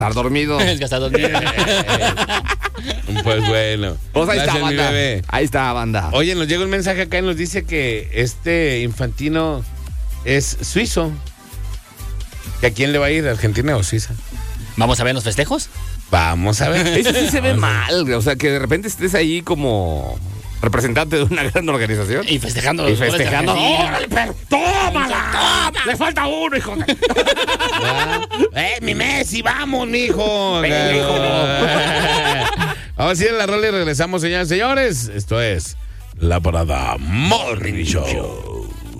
Estar dormido. Es que está dormido. Pues bueno. Pues ahí está, Gracias, mi banda. bebé. Ahí está, banda. Oye, nos llega un mensaje acá y nos dice que Infantino es suizo. ¿Que a quién le va a ir? ¿Argentina o Suiza? ¿Vamos a ver los festejos? Vamos a ver. Eso sí se ve mal, o sea, que de repente estés ahí como representante de una gran organización. Y festejando. Y los goles de festejando. Argentina. ¡Órale, perro! ¡Tómala! ¡Le falta uno, hijo de... Mi Messi, vamos, mijo. Ven, hijo. Vamos a ir a la rola y regresamos, señores. Esto es La Parada Morning Show.